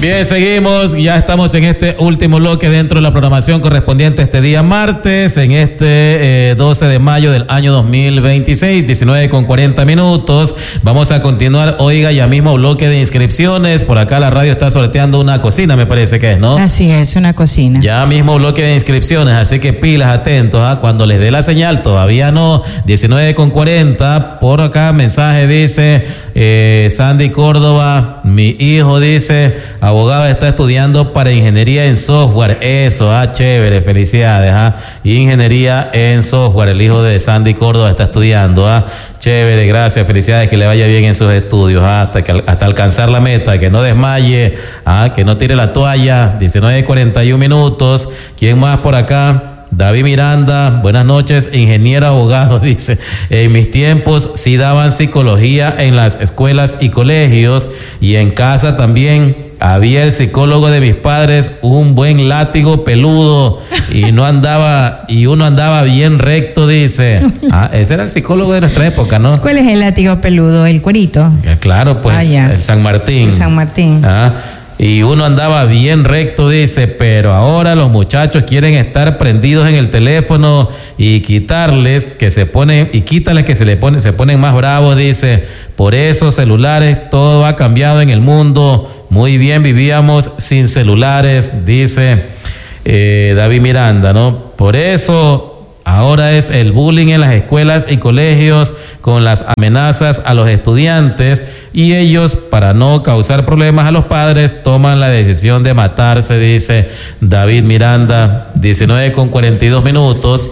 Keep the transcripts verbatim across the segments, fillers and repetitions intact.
Bien, seguimos, ya estamos en este último bloque dentro de la programación correspondiente a este día martes, en este eh, doce de mayo del año dos mil veintiséis, diecinueve con cuarenta minutos. Vamos a continuar, oiga, ya mismo bloque de inscripciones. Por acá la radio está sorteando una cocina, me parece que es, ¿no? Así es, una cocina. Ya mismo bloque de inscripciones, así que pilas, atentos, ¿ah? Cuando les dé la señal, todavía no, diecinueve con cuarenta, por acá mensaje dice, eh, Sandy Córdoba, mi hijo dice, abogado está estudiando para ingeniería en software, eso, ah, chévere, felicidades, ah, ingeniería en software, el hijo de Sandy Córdoba está estudiando, ah, chévere, gracias, felicidades, que le vaya bien en sus estudios, ah, hasta que hasta alcanzar la meta, que no desmaye, ah, que no tire la toalla. Diecinueve cuarenta y un minutos. ¿Quién más por acá? David Miranda, buenas noches, ingeniero abogado, dice, en mis tiempos sí daban psicología en las escuelas y colegios, y en casa también había el psicólogo de mis padres, un buen látigo peludo, y no andaba, y uno andaba bien recto, dice. Ah, ese era el psicólogo de nuestra época, ¿no? ¿Cuál es el látigo peludo? ¿El cuerito? Claro, pues, ah, el San Martín. El San Martín. Ah, y uno andaba bien recto, dice, pero ahora los muchachos quieren estar prendidos en el teléfono y quitarles que se ponen, y quítales que se le ponen, se ponen más bravos, dice. Por esos celulares todo ha cambiado en el mundo. Muy bien, vivíamos sin celulares, dice eh, David Miranda, ¿no? Por eso ahora es el bullying en las escuelas y colegios, con las amenazas a los estudiantes, y ellos, para no causar problemas a los padres, toman la decisión de matarse, dice David Miranda. Diecinueve con cuarenta y dos minutos.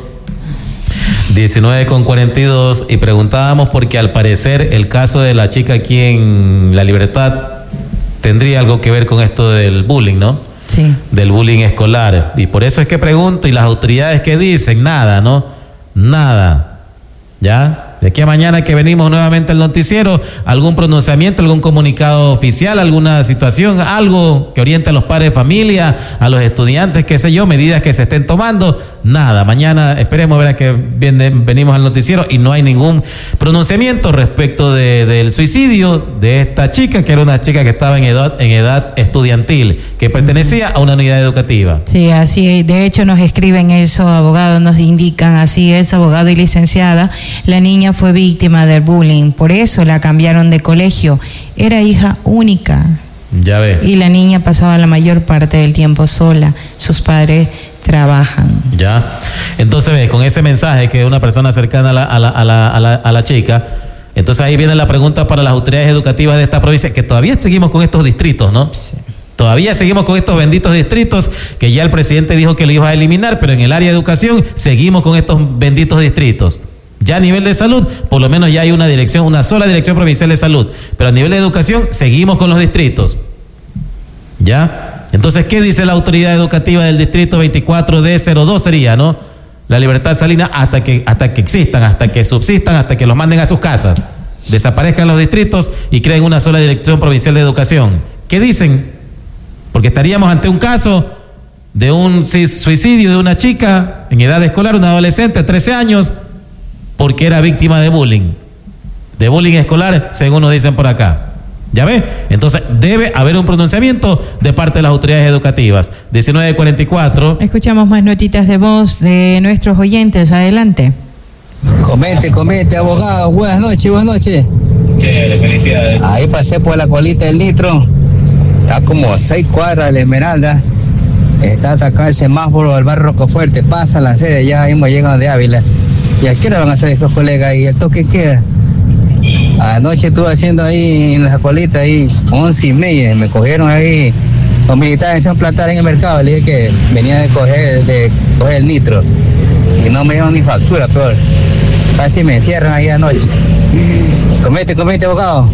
diecinueve con cuarenta y dos, y preguntábamos porque al parecer el caso de la chica aquí en La Libertad tendría algo que ver con esto del bullying, ¿no? Sí. Del bullying escolar. Y por eso es que pregunto, ¿y las autoridades qué dicen? Nada, ¿no? Nada. ¿Ya? De aquí a mañana que venimos nuevamente al noticiero, algún pronunciamiento, algún comunicado oficial, alguna situación, algo que oriente a los padres de familia, a los estudiantes, qué sé yo, medidas que se estén tomando. Nada, mañana esperemos ver a que viene, venimos al noticiero y no hay ningún pronunciamiento respecto de, del suicidio de esta chica, que era una chica que estaba en edad, en edad estudiantil, que pertenecía a una unidad educativa. Sí, así es. De hecho nos escriben eso, abogados nos indican, así es, abogado y licenciada, la niña fue víctima del bullying, por eso la cambiaron de colegio, era hija única. Ya ve. Y la niña pasaba la mayor parte del tiempo sola, sus padres trabajan. Ya, entonces ve, con ese mensaje que una persona cercana a la, a la, a la, a la, a la chica, entonces ahí viene la pregunta para las autoridades educativas de esta provincia, que todavía seguimos con estos distritos, ¿no? Sí. Todavía seguimos con estos benditos distritos, que ya el presidente dijo que lo iba a eliminar, pero en el área de educación seguimos con estos benditos distritos. Ya a nivel de salud, por lo menos ya hay una dirección, una sola dirección provincial de salud, pero a nivel de educación seguimos con los distritos. ¿Ya? Entonces, ¿qué dice la autoridad educativa del distrito veinticuatro D cero dos sería, ¿no? La Libertad Salina, hasta que, hasta que existan, hasta que subsistan, hasta que los manden a sus casas, desaparezcan los distritos y creen una sola dirección provincial de educación. ¿Qué dicen? Porque estaríamos ante un caso de un suicidio de una chica en edad escolar, una adolescente de trece años, porque era víctima de bullying, de bullying escolar, según nos dicen por acá. ¿Ya ve? Entonces debe haber un pronunciamiento de parte de las autoridades educativas. diecinueve cuarenta y cuatro. Escuchamos más notitas de voz de nuestros oyentes. Adelante. Comente, comente, abogado. Buenas noches, buenas noches. Chévere, felicidades. Ahí pasé por la colita del Nitro. Está como a seis cuadras de la Esmeralda. Está atacado el semáforo del barrio Rocofuerte. Pasa la sede, ya mismo llegan de Ávila. ¿Y a qué hora van a hacer esos colegas? ¿Y el toque queda? Anoche estuve haciendo ahí en la colita, ahí once y media, me cogieron ahí los militares en un plantar en el mercado, le dije que venía de coger, de coger el nitro y no me dieron ni factura, peor, casi me encierran ahí anoche. Comete, comete, abogado.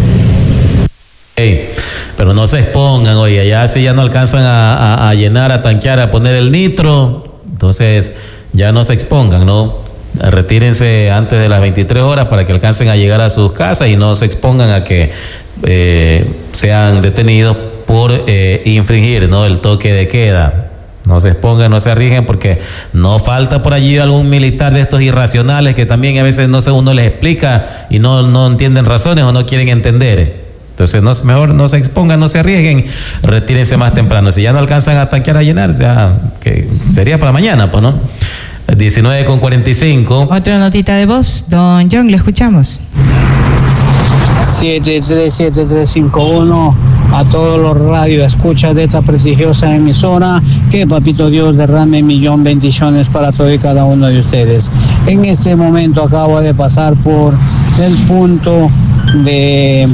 Hey, pero no se expongan, oye, ya si ya no alcanzan a, a, a llenar, a tanquear, a poner el nitro, entonces ya no se expongan, ¿no? Retírense antes de las veintitrés horas para que alcancen a llegar a sus casas y no se expongan a que eh, sean detenidos por eh, infringir, ¿no?, el toque de queda. No se expongan, no se arriesguen, porque no falta por allí algún militar de estos irracionales que también a veces no sé, uno les explica y no, no entienden razones o no quieren entender. Entonces, no, mejor no se expongan, no se arriesguen, retírense más temprano. Si ya no alcanzan a tanquear a llenar, ya que sería para mañana, pues, ¿no? diecinueve con cuarenta y cinco. Otra notita de voz, don John, le escuchamos. siete tres siete tres cinco uno a todos los radioescuchas de esta prestigiosa emisora, que Papito Dios derrame millón bendiciones para todo y cada uno de ustedes. En este momento acabo de pasar por el punto de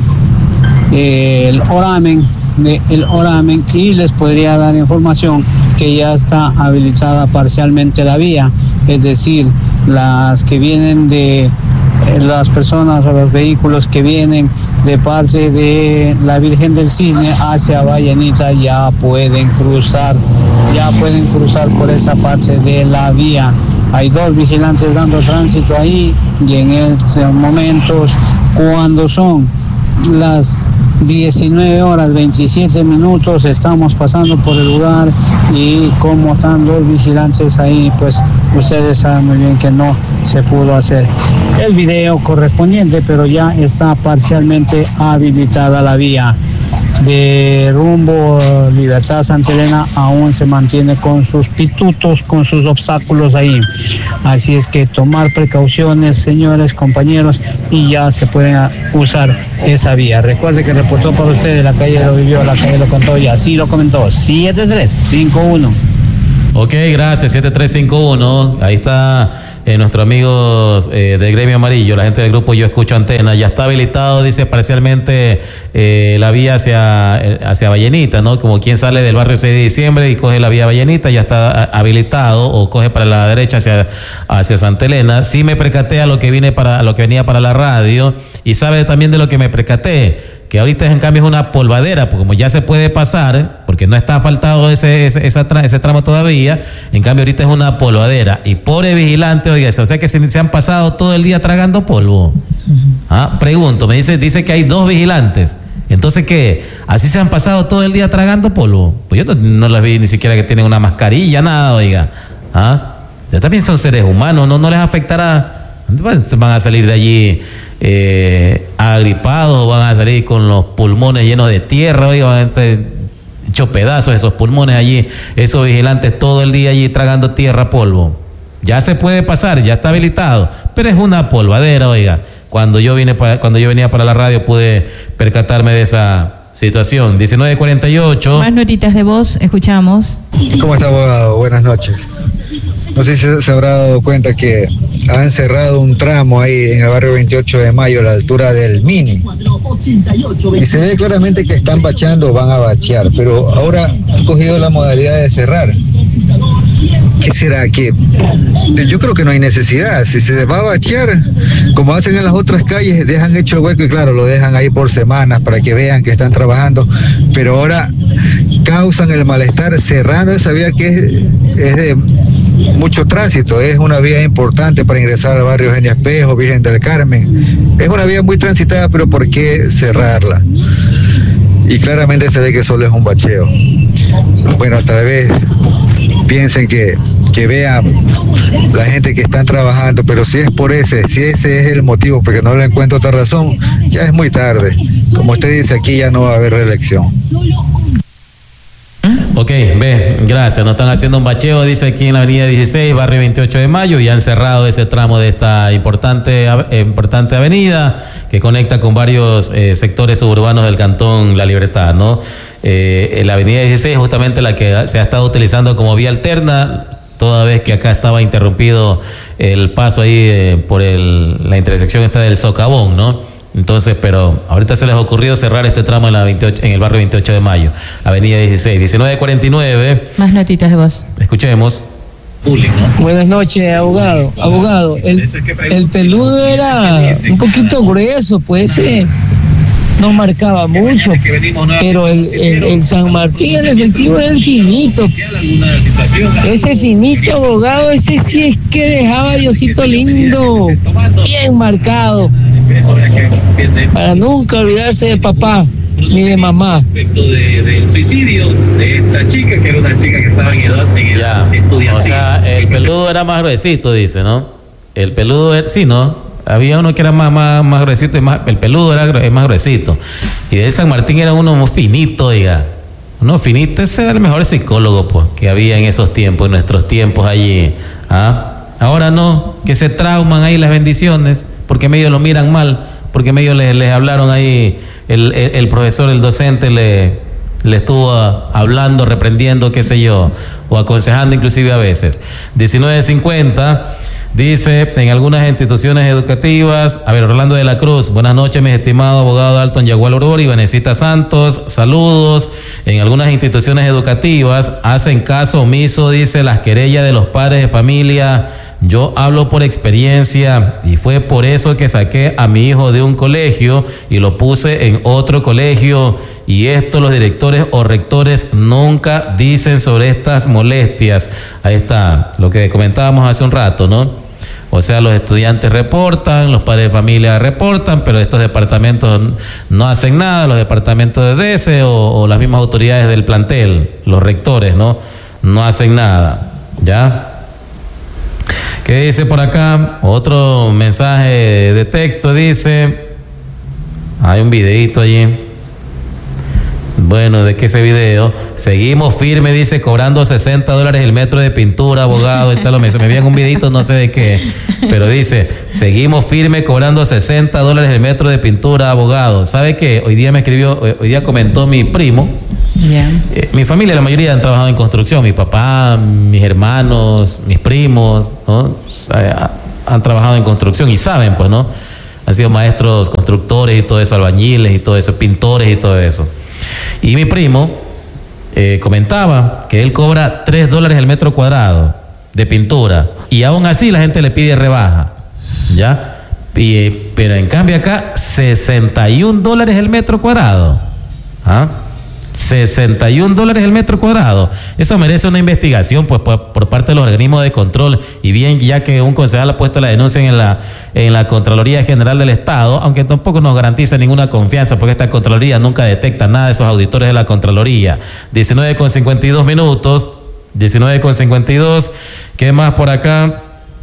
eh, el Oramen, de el Oramen, y les podría dar información que ya está habilitada parcialmente la vía, es decir, las que vienen de las personas o los vehículos que vienen de parte de la Virgen del Cisne hacia Vallenita ya pueden cruzar, ya pueden cruzar por esa parte de la vía. Hay dos vigilantes dando tránsito ahí, y en estos momentos, cuando son las diecinueve horas veintisiete minutos, estamos pasando por el lugar, y como están dos vigilantes ahí, pues ustedes saben muy bien que no se pudo hacer el video correspondiente, pero ya está parcialmente habilitada la vía. De rumbo Libertad Santa Elena aún se mantiene con sus pitutos, con sus obstáculos ahí. Así es que tomar precauciones, señores, compañeros, y ya se pueden usar esa vía. Recuerde que reportó para ustedes, la calle lo vivió, la calle lo contó, y así lo comentó. siete tres cinco uno. Ok, gracias, siete tres cinco uno. Ahí está eh, nuestro amigo eh, del Gremio Amarillo, la gente del grupo Yo Escucho Antena. Ya está habilitado, dice, parcialmente eh, la vía hacia, hacia Vallenita, ¿no? Como quien sale del barrio seis de diciembre y coge la vía Vallenita, ya está habilitado, o coge para la derecha hacia, hacia Santa Elena. Sí me percaté a lo que vine para, a lo que venía para la radio, y sabe también de lo que me percaté, que ahorita en cambio es una polvadera, porque como ya se puede pasar, porque no está asfaltado ese, ese, esa tra ese tramo todavía, en cambio ahorita es una polvadera. Y pobre vigilante, oiga, o sea que se, se han pasado todo el día tragando polvo. Uh-huh. Ah, pregunto, me dice, dice que hay dos vigilantes. Entonces, ¿qué? ¿Así se han pasado todo el día tragando polvo? Pues yo no, no les vi ni siquiera que tienen una mascarilla, nada, oiga. ¿Ah? Ya también son seres humanos, no, no les afectará. Van a salir de allí Eh, agripados, van a salir con los pulmones llenos de tierra, oiga, van a ser hechos pedazos esos pulmones allí, esos vigilantes todo el día allí tragando tierra, polvo. Ya se puede pasar, ya está habilitado, pero es una polvadera, oiga. Cuando yo vine para, cuando yo venía para la radio pude percatarme de esa situación. diecinueve cuarenta y ocho. Más notitas de voz, escuchamos. ¿Cómo está, abogado? Buenas noches. No sé si se, se habrá dado cuenta que han cerrado un tramo ahí en el barrio veintiocho de mayo, a la altura del Mini. Y se ve claramente que están bacheando, van a bachear, pero ahora han cogido la modalidad de cerrar. ¿Qué será? Que yo creo que no hay necesidad. Si se va a bachear, como hacen en las otras calles, dejan hecho el hueco y claro, lo dejan ahí por semanas para que vean que están trabajando, pero ahora causan el malestar cerrando esa vía que es, es de mucho tránsito, es una vía importante para ingresar al barrio Eugenio Espejo, Virgen del Carmen. Es una vía muy transitada, pero ¿por qué cerrarla? Y claramente se ve que solo es un bacheo. Bueno, tal vez piensen que, que vean la gente que están trabajando, pero si es por ese, si ese es el motivo, porque no le encuentro otra razón, ya es muy tarde. Como usted dice, aquí ya no va a haber reelección. Ok, ve, gracias. Nos están haciendo un bacheo, dice aquí en la avenida dieciséis, barrio veintiocho de mayo, y han cerrado ese tramo de esta importante, eh, importante avenida que conecta con varios eh, sectores suburbanos del cantón La Libertad, ¿no? Eh, la avenida dieciséis es justamente la que se ha estado utilizando como vía alterna, toda vez que acá estaba interrumpido el paso ahí eh, por el, la intersección esta del Socavón, ¿no? Entonces, pero ahorita se les ha ocurrido cerrar este tramo en, la veintiocho, en el barrio veintiocho de mayo, avenida dieciséis, diecinueve cuarenta y nueve. Más notitas de voz. Escuchemos. Buenas noches, abogado. Abogado, el, el peludo era un poquito grueso, pues sí, no marcaba mucho, pero el, el, el San Martín, el efectivo es el finito. Ese finito, abogado, ese sí es que dejaba a Diosito lindo, bien marcado, para nunca olvidarse de papá ni de mamá. Respecto de, del suicidio de esta chica, que era una chica que estaba en edad, en edad estudiantil. O sea, el peludo era más gruesito, dice, ¿no? El peludo, era, sí, ¿no? había uno que era más, más, más gruesito, y más, el peludo era gru- más gruesito. Y de San Martín era uno muy finito, diga. Uno finito, ese era el mejor psicólogo pues, que había en esos tiempos, en nuestros tiempos allí. ¿Ah? Ahora no, que se trauman ahí las bendiciones, porque medio lo miran mal, porque medio les, les hablaron ahí, el, el, el profesor, el docente le, le estuvo hablando, reprendiendo, qué sé yo, o aconsejando inclusive a veces. diecinueve cincuenta. Dice, en algunas instituciones educativas, a ver, Orlando de la Cruz, buenas noches, mis estimados abogados Alton Yagual Aurora y Vanesita Santos, saludos. En algunas instituciones educativas hacen caso omiso, dice, las querellas de los padres de familia. Yo hablo por experiencia y fue por eso que saqué a mi hijo de un colegio y lo puse en otro colegio. Y esto los directores o rectores nunca dicen sobre estas molestias. Ahí está lo que comentábamos hace un rato, ¿no? O sea, los estudiantes reportan, los padres de familia reportan, pero estos departamentos no hacen nada, los departamentos de D E S E o, o las mismas autoridades del plantel, los rectores, ¿no? No hacen nada, ¿ya? ¿Qué dice por acá? Otro mensaje de texto dice, hay un videito allí. Bueno, ¿de qué ese video? Seguimos firme, dice, cobrando sesenta dólares el metro de pintura, abogado. Está lo me, me envían un videito, no sé de qué, pero dice, seguimos firme cobrando sesenta dólares el metro de pintura, abogado. ¿Sabe qué? Hoy día me escribió, hoy día comentó mi primo. Yeah. Eh, mi familia, la mayoría han trabajado en construcción. Mi papá, mis hermanos, mis primos, ¿no? O sea, han trabajado en construcción y saben, pues, ¿no? Han sido maestros constructores y todo eso, albañiles y todo eso, pintores y todo eso. Y mi primo eh, comentaba que él cobra tres dólares el metro cuadrado de pintura y aún así la gente le pide rebaja, ¿ya? Y, eh, pero en cambio acá sesenta y un dólares el metro cuadrado. ¿Ah? sesenta y un dólares el metro cuadrado. Eso merece una investigación pues por, por parte de los organismos de control, y bien ya que un concejal ha puesto la denuncia en la en la Contraloría General del Estado, aunque tampoco nos garantiza ninguna confianza porque esta Contraloría nunca detecta nada de esos auditores de la Contraloría. diecinueve con cincuenta y dos minutos, diecinueve con cincuenta y dos. ¿Qué más por acá?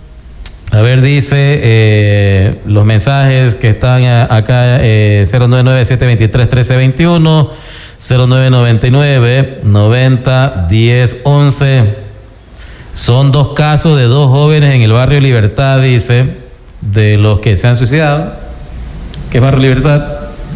A ver, dice eh, los mensajes que están acá, eh, cero nueve nueve siete dos tres uno tres dos uno, cero nueve nueve nueve noventa diez once. Son dos casos de dos jóvenes en el barrio Libertad, dice, de los que se han suicidado. ¿Qué barrio Libertad?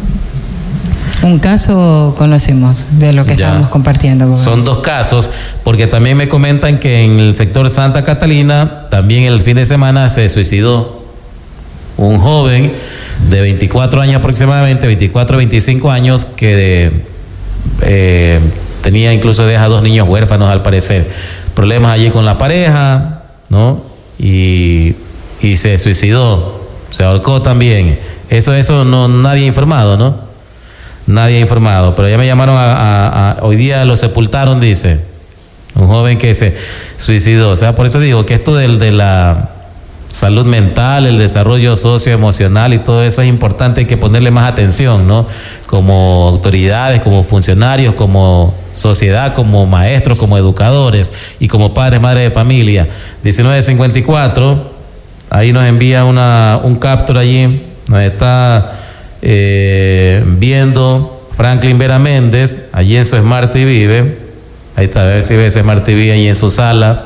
Un caso conocemos de lo que Ya. estábamos compartiendo. Abogado. Son dos casos, porque también me comentan que en el sector Santa Catalina, también el fin de semana se suicidó un joven de veinticuatro años aproximadamente, veinticuatro a veinticinco años, que de, eh, tenía incluso deja dos niños huérfanos al parecer. Problemas allí con la pareja, ¿no? Y, y se suicidó, se ahorcó también. Eso, eso no, nadie ha informado, ¿no? Nadie ha informado, pero ya me llamaron a, a, a hoy día lo sepultaron, dice, un joven que se suicidó. O sea, por eso digo que esto del, de la salud mental, el desarrollo socioemocional y todo eso es importante, hay que ponerle más atención, ¿no? Como autoridades, como funcionarios, como sociedad, como maestros, como educadores y como padres, madres de familia. diecinueve cincuenta y cuatro, ahí nos envía una, un capture allí, nos está eh, viendo Franklin Vera Méndez, allí en su Smart T V, ahí está, a ver si ve ese Smart T V ahí en su sala.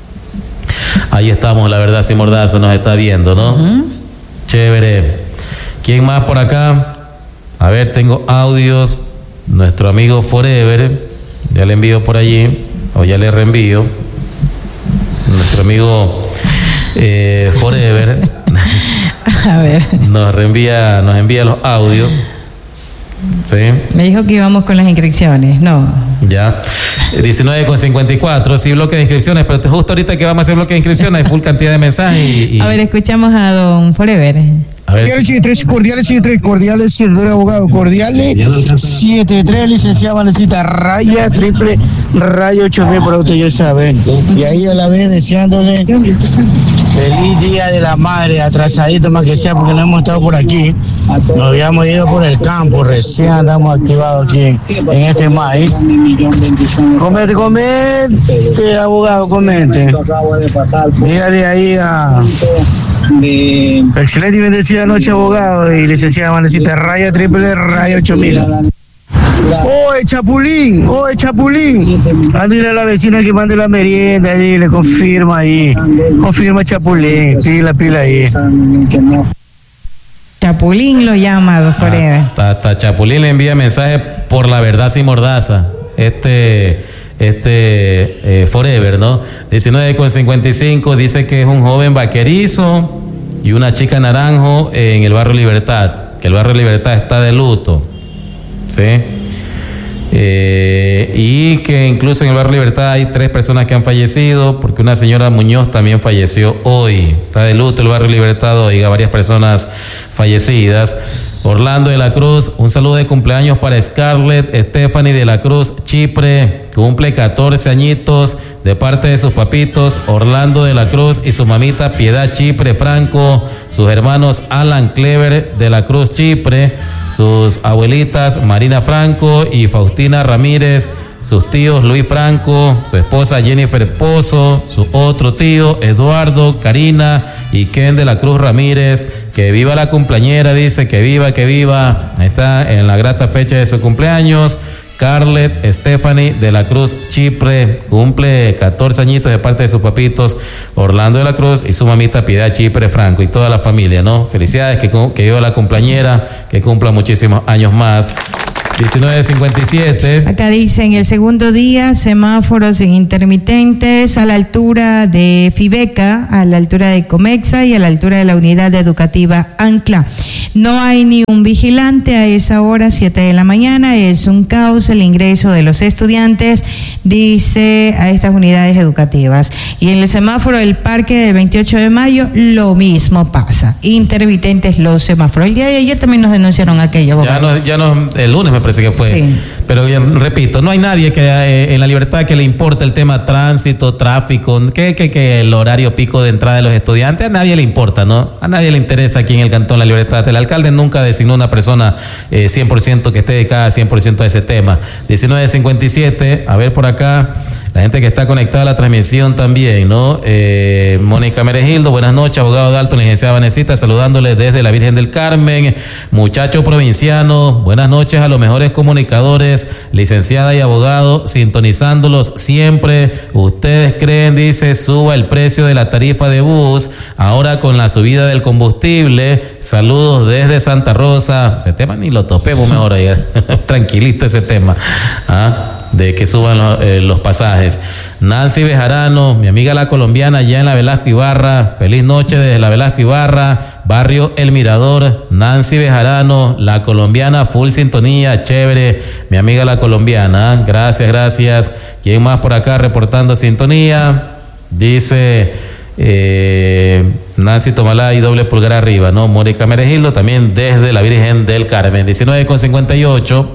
Ahí estamos, la verdad, sin mordazo nos está viendo, ¿no? Uh-huh. Chévere. ¿Quién más por acá? A ver, tengo audios. Nuestro amigo Forever, ya le envío por allí, o ya le reenvío. Nuestro amigo eh, Forever a ver, nos reenvía, nos envía los audios. ¿Sí? Me dijo que íbamos con las inscripciones, no. Ya, diecinueve con cincuenta y cuatro, sí, bloque de inscripciones, pero justo ahorita que vamos a hacer bloque de inscripciones hay full cantidad de mensajes y, y... A ver, escuchamos a don Forever. A ver. Cordiales setenta y tres, cordiales setenta y tres, cordiales setenta y tres, abogado, cordiales setenta y tres, licenciada Vanesita, raya, triple, rayo ocho mil, para ustedes ya saben. Y ahí a la vez deseándole feliz día de la madre, atrasadito más que sea, porque no hemos estado por aquí. Nos habíamos ido por el campo, recién andamos activados aquí en este maíz. Comete, comete, abogado, comete. Dígale ahí a, De... Excelente y bendecida noche, abogado y licenciada Vanesita, raya triple, raya ocho mil. ¡Oye, Chapulín! ¡Oye, Chapulín! Ah, dile a la vecina que mande la merienda, dile, confirma ahí. Confirma, Chapulín, pila, pila ahí. Chapulín lo llama, don Forever. Hasta, hasta Chapulín le envía mensaje por la verdad sin mordaza. Este, este eh, Forever, ¿no? diecinueve con cincuenta y cinco dice que es un joven vaquerizo y una chica naranjo en el barrio Libertad, que el barrio Libertad está de luto, ¿sí? Eh, y que incluso en el barrio Libertad hay tres personas que han fallecido, porque una señora Muñoz también falleció hoy. Está de luto el barrio Libertad hoy, varias personas fallecidas. Orlando de la Cruz, un saludo de cumpleaños para Scarlett Stephanie de la Cruz Chipre, cumple catorce añitos, de parte de sus papitos Orlando de la Cruz y su mamita Piedad Chipre Franco, sus hermanos Alan Clever de la Cruz Chipre, sus abuelitas Marina Franco y Faustina Ramírez, sus tíos Luis Franco, su esposa Jennifer Pozo, su otro tío Eduardo, Karina y Ken de la Cruz Ramírez. Que viva la cumpleañera, dice, que viva, que viva. Ahí está, en la grata fecha de su cumpleaños. Scarlett Stephanie de la Cruz Chipre, cumple catorce añitos de parte de sus papitos Orlando de la Cruz y su mamita Piedad Chipre Franco y toda la familia, ¿no? Felicidades, que, que viva la cumpleañera, que cumpla muchísimos años más. diecinueve cincuenta y siete. Acá dicen el segundo día, semáforos intermitentes a la altura de Fibeca, a la altura de Comexa y a la altura de la unidad educativa Ancla. No hay ni un vigilante a esa hora, siete de la mañana, es un caos el ingreso de los estudiantes, dice, a estas unidades educativas. Y en el semáforo del parque del veintiocho de mayo, lo mismo pasa, intermitentes los semáforos. El día de ayer también nos denunciaron aquello. Ya no, ya no, el lunes me parece que fue. Sí. Pero ya, repito, no hay nadie que eh, en la Libertad que le importe el tema tránsito, tráfico, que, que, que el horario pico de entrada de los estudiantes, a nadie le importa, ¿no? A nadie le interesa aquí en el Cantón La Libertad. El alcalde nunca designó una persona eh, cien por ciento que esté dedicada cien por ciento a ese tema. diecinueve cincuenta y siete, a ver por acá. La gente que está conectada a la transmisión también, ¿no? Eh, Mónica Meregildo, buenas noches, abogado Dalton, licenciada Vanesita, saludándole desde la Virgen del Carmen. Muchacho provinciano, buenas noches a los mejores comunicadores, licenciada y abogado, sintonizándolos siempre. Ustedes creen, dice, suba el precio de la tarifa de bus, ahora con la subida del combustible. Saludos desde Santa Rosa. Ese tema ni lo topemos mejor ahí, tranquilito ese tema. ¿Ah? De que suban los, eh, los pasajes. Nancy Bejarano, mi amiga la colombiana, allá en la Velasco Ibarra. Feliz noche desde la Velasco Ibarra, barrio El Mirador. Nancy Bejarano, la colombiana, full sintonía, chévere. Mi amiga la colombiana, gracias, gracias. ¿Quién más por acá reportando sintonía? Dice eh, Nancy Tomalá y doble pulgar arriba, ¿no? Mónica Meregildo, también desde la Virgen del Carmen. diecinueve con cincuenta y ocho.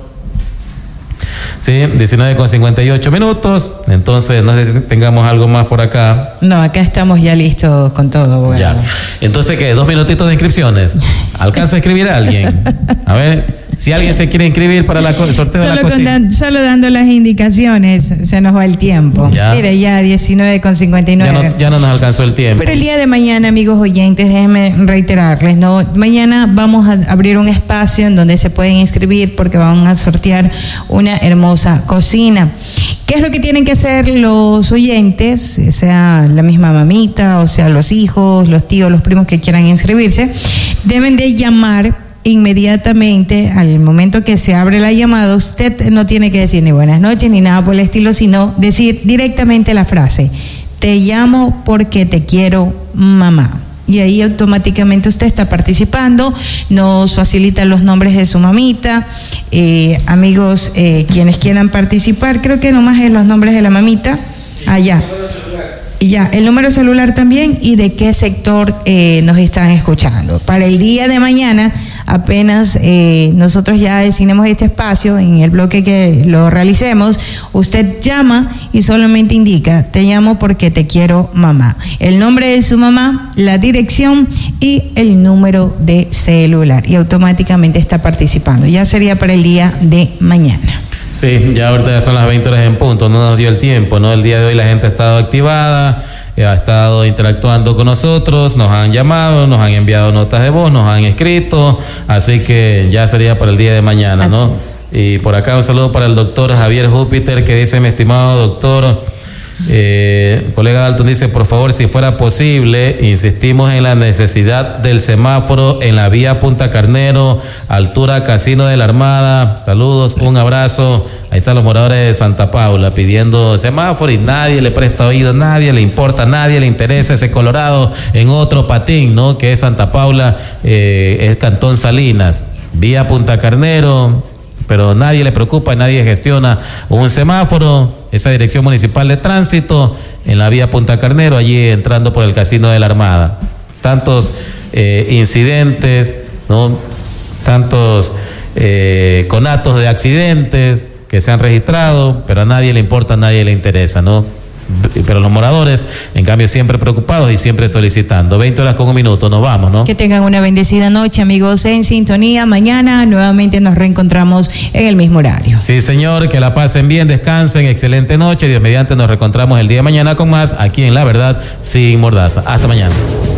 Sí, diecinueve con cincuenta y ocho minutos. Entonces, no sé si tengamos algo más por acá. No, acá estamos ya listos con todo. Bueno. Ya. Entonces, ¿qué? Dos minutitos de inscripciones. ¿Alcanza a escribir a alguien? A ver, si alguien se quiere inscribir para la, el sorteo solo de la cocina. Dan, solo dando las indicaciones, se nos va el tiempo. Ya. Mire, ya diecinueve con cincuenta y nueve. Ya no, ya no nos alcanzó el tiempo. Pero el día de mañana, amigos oyentes, déjenme reiterarles, ¿no? Mañana vamos a abrir un espacio en donde se pueden inscribir porque van a sortear una hermosa cocina. ¿Qué es lo que tienen que hacer los oyentes, sea la misma mamita, o sea los hijos, los tíos, los primos que quieran inscribirse? Deben de llamar inmediatamente al momento que se abre la llamada. Usted no tiene que decir ni buenas noches ni nada por el estilo, sino decir directamente la frase: te llamo porque te quiero, mamá. Y ahí automáticamente usted está participando, nos facilita los nombres de su mamita, eh, amigos, eh, quienes quieran participar, creo que nomás es los nombres de la mamita, allá. Y ya, el número celular también y de qué sector eh, nos están escuchando. Para el día de mañana, apenas eh, nosotros ya designemos este espacio, en el bloque que lo realicemos, usted llama y solamente indica: te llamo porque te quiero, mamá. El nombre de su mamá, la dirección y el número de celular. Y automáticamente está participando. Ya sería para el día de mañana. Sí, ya ahorita ya son las veinte horas en punto, no nos dio el tiempo, ¿no? El día de hoy la gente ha estado activada, eh, ha estado interactuando con nosotros, nos han llamado, nos han enviado notas de voz, nos han escrito, así que ya sería para el día de mañana, así ¿no? Es. Y por acá un saludo para el doctor Javier Júpiter, que dice: mi estimado doctor, eh, colega Dalton dice, por favor, si fuera posible, insistimos en la necesidad del semáforo en la vía Punta Carnero, altura Casino de la Armada. Saludos, un abrazo. Ahí están los moradores de Santa Paula pidiendo semáforo y nadie le presta oído, nadie le importa, nadie le interesa ese Colorado en otro patín, ¿no? Que es Santa Paula, eh, es Cantón Salinas, vía Punta Carnero, pero nadie le preocupa, nadie gestiona un semáforo. Esa dirección municipal de tránsito en la vía Punta Carnero, allí entrando por el Casino de la Armada. Tantos eh, incidentes, ¿no? Tantos eh, conatos de accidentes que se han registrado, pero a nadie le importa, a nadie le interesa, ¿no? Pero los moradores, en cambio, siempre preocupados y siempre solicitando. veinte horas con un minuto, nos vamos, ¿no? Que tengan una bendecida noche, amigos, en sintonía. Mañana nuevamente nos reencontramos en el mismo horario. Sí, señor, que la pasen bien, descansen, excelente noche. Dios mediante, nos reencontramos el día de mañana con más aquí en La Verdad Sin Mordaza. Hasta mañana.